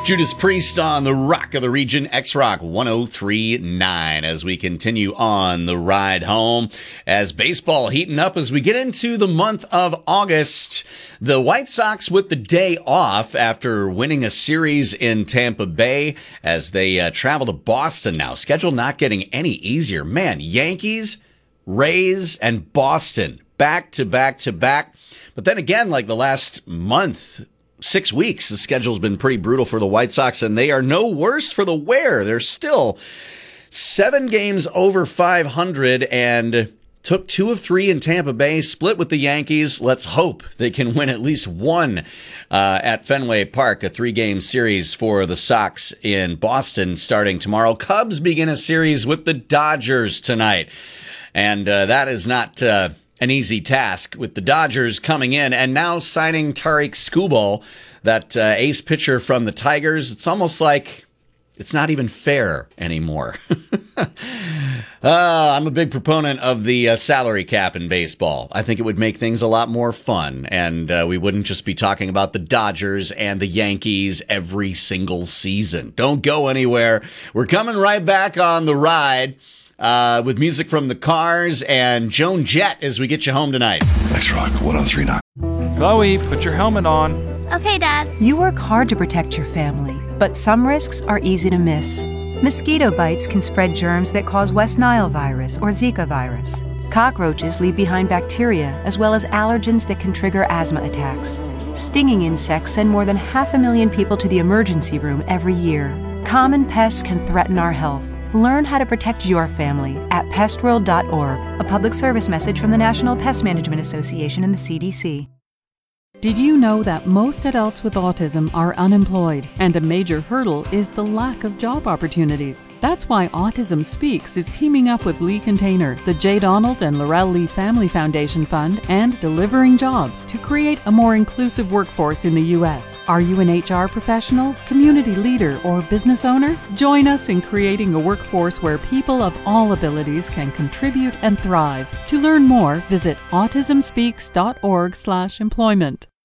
Judas Priest on the Rock of the Region, X-Rock 103.9 as we continue on the ride home. As baseball heating up as we get into the month of August, the White Sox with the day off after winning a series in Tampa Bay as they travel to Boston now. Schedule not getting any easier. Man, Yankees, Rays, and Boston back to back to back. But then again, like the last month, 6 weeks, the schedule's been pretty brutal for the White Sox, and they are no worse for the wear. They're still 7 games over 500 and took 2 of 3 in Tampa Bay, split with the Yankees. Let's hope they can win at least one at Fenway Park, a 3-game series for the Sox in Boston starting tomorrow. Cubs begin a series with the Dodgers tonight, and that is not an easy task with the Dodgers coming in and now signing Tarik Skubal, that ace pitcher from the Tigers. It's almost like it's not even fair anymore. I'm a big proponent of the salary cap in baseball. I think it would make things a lot more fun, and we wouldn't just be talking about the Dodgers and the Yankees every single season. Don't go anywhere. We're coming right back on the ride. With music from the Cars and Joan Jett as we get you home tonight. X-Rock 103.9. Chloe, put your helmet on. Okay, Dad. You work hard to protect your family, but some risks are easy to miss. Mosquito bites can spread germs that cause West Nile virus or Zika virus. Cockroaches leave behind bacteria as well as allergens that can trigger asthma attacks. Stinging insects send more than 500,000 people to the emergency room every year. Common pests can threaten our health. Learn how to protect your family at pestworld.org, a public service message from the National Pest Management Association and the CDC. Did you know that most adults with autism are unemployed, and a major hurdle is the lack of job opportunities? That's why Autism Speaks is teaming up with Lee Container, the J. Donald and Laurel Lee Family Foundation Fund, and Delivering Jobs to create a more inclusive workforce in the U.S. Are you an HR professional, community leader, or business owner? Join us in creating a workforce where people of all abilities can contribute and thrive. To learn more, visit autismspeaks.org/employment.